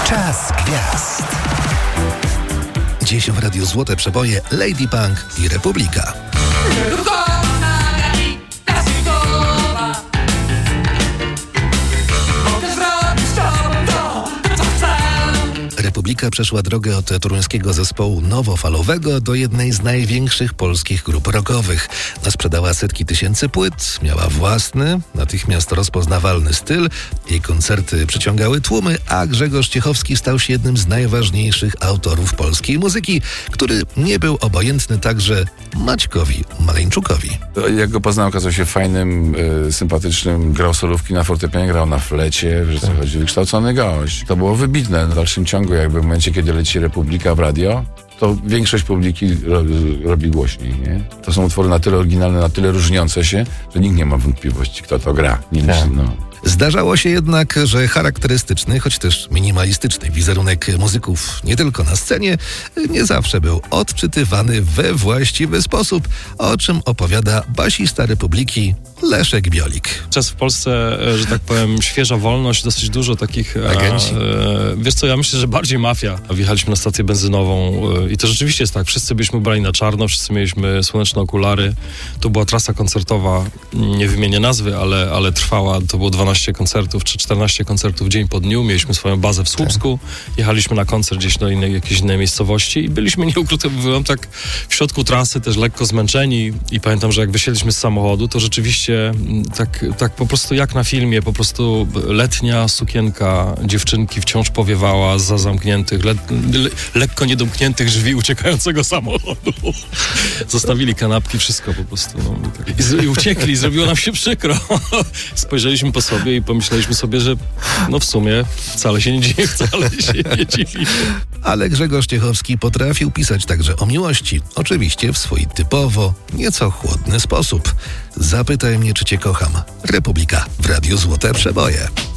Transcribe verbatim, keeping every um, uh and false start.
Czas gwiazd. Dziś w Radiu Złote Przeboje Lady Punk i Republika. Republika przeszła drogę od toruńskiego zespołu nowofalowego do jednej z największych polskich grup rockowych. Sprzedała setki tysięcy płyt, miała własny, natychmiast rozpoznawalny styl. Jej koncerty przyciągały tłumy, a Grzegorz Ciechowski stał się jednym z najważniejszych autorów polskiej muzyki, który nie był obojętny także Maćkowi Maleńczukowi. Jak go poznałem, okazał się fajnym, y, sympatycznym, grał solówki na fortepianie, grał na flecie, że co chodzi, wykształcony gość. To było wybitne w dalszym ciągu, jakby w momencie, kiedy leci Republika w radio, to większość publiki ro, robi głośniej, nie? To są utwory na tyle oryginalne, na tyle różniące się, że nikt nie ma wątpliwości, kto to gra. Nie, no. Zdarzało się jednak, że charakterystyczny, choć też minimalistyczny wizerunek muzyków nie tylko na scenie nie zawsze był odczytywany we właściwy sposób, o czym opowiada basista Republiki Leszek Biolik. Czas w Polsce, że tak powiem, świeża wolność, dosyć dużo takich... Agenci. E, wiesz co, ja myślę, że bardziej mafia. Wjechaliśmy na stację benzynową e, i to rzeczywiście jest tak. Wszyscy byliśmy ubrani na czarno, wszyscy mieliśmy słoneczne okulary. To była trasa koncertowa, nie wymienię nazwy, ale, ale trwała, to było dwanaście koncertów czy czternaście koncertów dzień po dniu. Mieliśmy swoją bazę w Słupsku, jechaliśmy na koncert gdzieś do innej, jakiejś innej miejscowości i byliśmy, nie ukrywam, tak w środku trasy, też lekko zmęczeni i pamiętam, że jak wysiedliśmy z samochodu, to rzeczywiście tak, tak po prostu jak na filmie, po prostu letnia sukienka dziewczynki wciąż powiewała za zamkniętych, le, le, lekko niedomkniętych drzwi uciekającego samochodu. Zostawili kanapki, wszystko po prostu. No, i, tak. I, z, I uciekli, zrobiło nam się przykro. Spojrzeliśmy po sobie i pomyśleliśmy sobie, że no w sumie wcale się nie dzieje, wcale się nie dziwi. Ale Grzegorz Ciechowski potrafił pisać także o miłości, oczywiście w swój typowo, nieco chłodny sposób. Zapytaj mnie, czy cię kocham. Republika w Radiu Złote Przeboje.